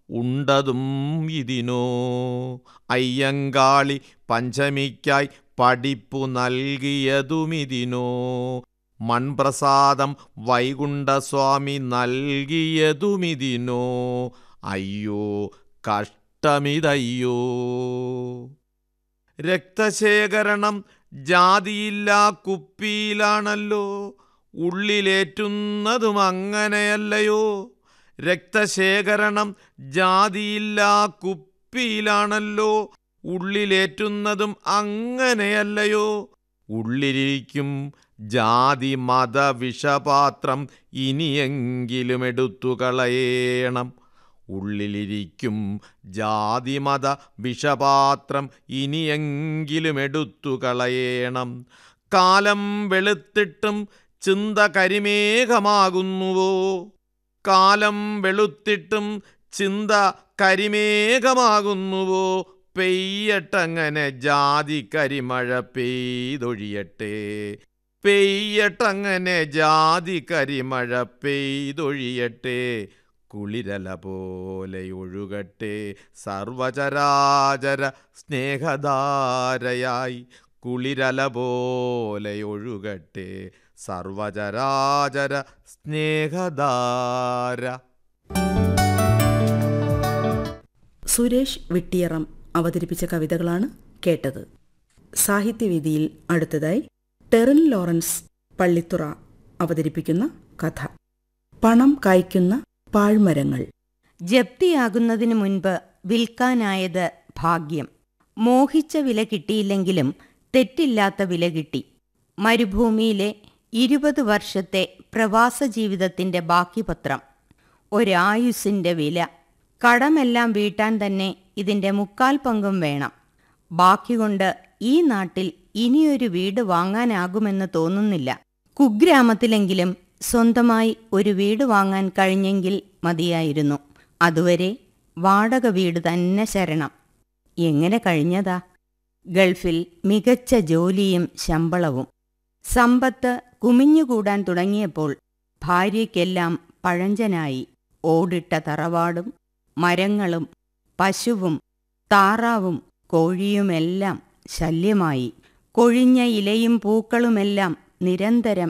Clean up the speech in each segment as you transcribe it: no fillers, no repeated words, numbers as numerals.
ഉണ്ടതും ഇതിനോ. അയ്യങ്കാളി പഞ്ചമിക്കായി പഠിപ്പു നൽകിയതുമിതിനോ. മൺപ്രസാദം വൈകുണ്ഠസ്വാമി നൽകിയതുമിതിനോ. അയ്യോ കഷ്ടമിതയ്യോ. രക്തശേഖരണം ജാതിയില്ലാ കുപ്പിയിലാണല്ലോ, ഉള്ളിലേറ്റുന്നതും അങ്ങനെയല്ലയോ. രക്തശേഖരണം ജാതിയില്ലാ കുപ്പിയിലാണല്ലോ, ഉള്ളിലേറ്റുന്നതും അങ്ങനെയല്ലയോ. ഉള്ളിലിരിക്കും ജാതി മത വിഷപാത്രം ഇനിയെങ്കിലും എടുത്തു കളയണം. ഉള്ളിലിരിക്കും ജാതിമത വിഷപാത്രം ഇനിയെങ്കിലും എടുത്തു കളയണം. കാലം വെളുത്തിട്ടും ചിന്ത കരിമേഘമാകുന്നുവോ. കാലം വെളുത്തിട്ടും ചിന്ത കരിമേഘമാകുന്നുവോ. പെയ്യട്ടങ്ങനെ ജാതി കരിമഴ പെയ്തൊഴിയട്ടെ. പെയ്യട്ടങ്ങനെ ജാതി കരിമഴ പെയ്തൊഴിയട്ടെ. കുളിരല പോലെ ഒഴുകട്ടെ സർവചരാചര സ്നേഹധാരയായി. കുളിരല പോലെ ഒഴുകട്ടെ സർവചരാചര സ്നേഹധാര. സുരേഷ് വിട്ടിയറം അവതരിപ്പിച്ച കവിതകളാണ് കേട്ടത്. സാഹിത്യവേദിയിൽ അടുത്തതായി ടെറിൻ ലോറൻസ് പള്ളിത്തുറ അവതരിപ്പിക്കുന്ന കഥ പണം കായ്ക്കുന്ന പാഴ്മരങ്ങൾ. ജപ്തിയാകുന്നതിന് മുൻപ് വിൽക്കാനായത് ഭാഗ്യം. മോഹിച്ച വില കിട്ടിയില്ലെങ്കിലും തെറ്റില്ലാത്ത വില കിട്ടി. മരുഭൂമിയിലെ 20 വർഷത്തെ പ്രവാസ ജീവിതത്തിൻ്റെ ബാക്കിപത്രം. ഒരായുസ്സിൻ്റെ വില. കടമെല്ലാം വീട്ടാൻ തന്നെ ഇതിൻ്റെ 3/4 പങ്കും വേണം. ബാക്കി കൊണ്ട് ഈ നാട്ടിൽ ഇനിയൊരു വീട് വാങ്ങാനാകുമെന്ന് തോന്നുന്നില്ല. കുഗ്രാമത്തിലെങ്കിലും സ്വന്തമായി ഒരു വീട് വാങ്ങാൻ കഴിഞ്ഞെങ്കിൽ മതിയായിരുന്നു. അതുവരെ വാടക വീട് തന്നെ ശരണം. എങ്ങനെ കഴിഞ്ഞതാ? ഗൾഫിൽ മികച്ച ജോലിയും ശമ്പളവും. സമ്പത്ത് കുമിഞ്ഞുകൂടാൻ തുടങ്ങിയപ്പോൾ ഭാര്യയ്ക്കെല്ലാം പഴഞ്ചനായി. ഓടിട്ട തറവാടും മരങ്ങളും പശുവും താറാവും കോഴിയുമെല്ലാം ശല്യമായി. കൊഴിഞ്ഞ ഇലയും പൂക്കളുമെല്ലാം നിരന്തരം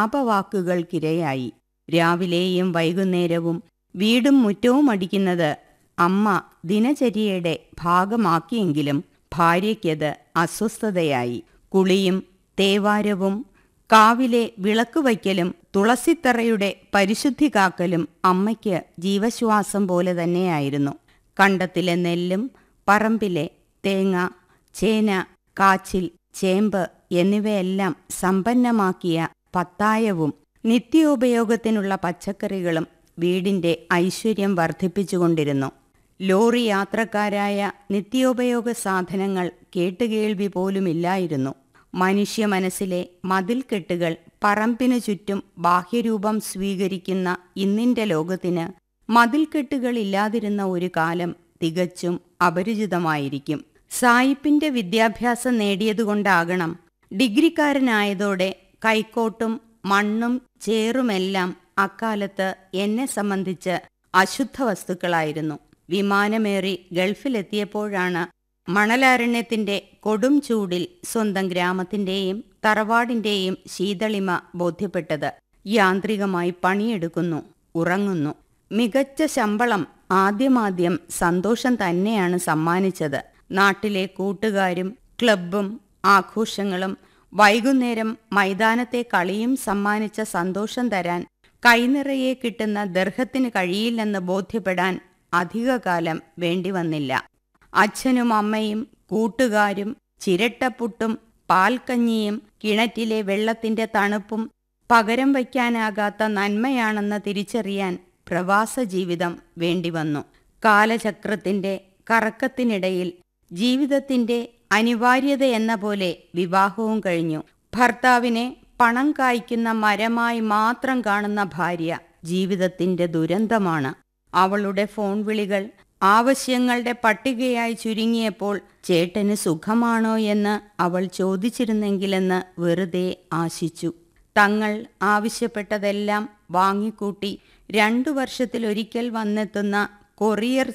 ശാപവാക്കുകൾക്കിരയായി. രാവിലെയും വൈകുന്നേരവും വീടും മുറ്റവും അടിക്കുന്നത് അമ്മ ദിനചര്യയുടെ ഭാഗമാക്കിയെങ്കിലും ഭാര്യയ്ക്കത് അസ്വസ്ഥതയായി. കുളിയും തേവാരവും കാവിലെ വിളക്കുവയ്ക്കലും തുളസിത്തറയുടെ പരിശുദ്ധി കാക്കലും അമ്മയ്ക്ക് ജീവശ്വാസം പോലെ തന്നെയായിരുന്നു. കണ്ടത്തിലെ നെല്ലും പറമ്പിലെ തേങ്ങ, ചേന, കാച്ചിൽ, ചേമ്പ് എന്നിവയെല്ലാം സമ്പന്നമാക്കിയ പത്തായവും നിത്യോപയോഗത്തിനുള്ള പച്ചക്കറികളും വീടിൻ്റെ ഐശ്വര്യം വർദ്ധിപ്പിച്ചുകൊണ്ടിരുന്നു. ലോറി യാത്രക്കാരായ നിത്യോപയോഗ സാധനങ്ങൾ കേട്ടുകേൾവി പോലുമില്ലായിരുന്നു. മനുഷ്യ മനസ്സിലെ മതിൽക്കെട്ടുകൾ പറമ്പിനു ചുറ്റും ബാഹ്യരൂപം സ്വീകരിക്കുന്ന ഇന്നിൻ്റെ ലോകത്തിന് മതിൽക്കെട്ടുകളില്ലാതിരുന്ന ഒരു കാലം തികച്ചും അപരിചിതമായിരിക്കും. സായിപ്പിന്റെ വിദ്യാഭ്യാസം നേടിയതുകൊണ്ടാകണം ഡിഗ്രിക്കാരനായതോടെ കൈക്കോട്ടും മണ്ണും ചേറുമെല്ലാം അക്കാലത്ത് എന്നെ സംബന്ധിച്ച് അശുദ്ധ വസ്തുക്കളായിരുന്നു. വിമാനമേറി ഗൾഫിലെത്തിയപ്പോഴാണ് മണലാരണ്യത്തിന്റെ കൊടും ചൂടിൽ സ്വന്തം ഗ്രാമത്തിന്റെയും തറവാടിന്റെയും ശീതളിമ ബോധ്യപ്പെട്ടത്. യാന്ത്രികമായി പണിയെടുക്കുന്നു, ഉറങ്ങുന്നു. മികച്ച ശമ്പളം ആദ്യമാദ്യം സന്തോഷം തന്നെയാണ് സമ്മാനിച്ചത്. നാട്ടിലെ കൂട്ടുകാരും ക്ലബ്ബും ആഘോഷങ്ങളും വൈകുന്നേരം മൈതാനത്തെ കളിയും സമ്മാനിച്ച സന്തോഷം തരാൻ കൈനിറയെ കിട്ടുന്ന ദർഹത്തിന് കഴിയില്ലെന്ന് ബോധ്യപ്പെടാൻ അധികകാലം വേണ്ടിവന്നില്ല. അച്ഛനും അമ്മയും കൂട്ടുകാരും ചിരട്ടപ്പുട്ടും പാൽക്കഞ്ഞിയും കിണറ്റിലെ വെള്ളത്തിന്റെ തണുപ്പും പകരം വയ്ക്കാനാകാത്ത നന്മയാണെന്ന് തിരിച്ചറിയാൻ പ്രവാസ ജീവിതം വേണ്ടിവന്നു. കാലചക്രത്തിന്റെ കറക്കത്തിനിടയിൽ ജീവിതത്തിന്റെ അനിവാര്യതയെന്ന പോലെ വിവാഹവും കഴിഞ്ഞു. ഭർത്താവിനെ പണം കായ്ക്കുന്ന മരമായി മാത്രം കാണുന്ന ഭാര്യ ജീവിതത്തിന്റെ ദുരന്തമാണ്. അവളുടെ ഫോൺ വിളികൾ ആവശ്യങ്ങളുടെ പട്ടികയായി ചുരുങ്ങിയപ്പോൾ ചേട്ടന് സുഖമാണോ എന്ന് അവൾ ചോദിച്ചിരുന്നെങ്കിലെന്ന് വെറുതെ ആശിച്ചു. തങ്ങൾ ആവശ്യപ്പെട്ടതെല്ലാം വാങ്ങിക്കൂട്ടി 2 വർഷത്തിലൊരിക്കൽ വന്നെത്തുന്ന കൊറിയർ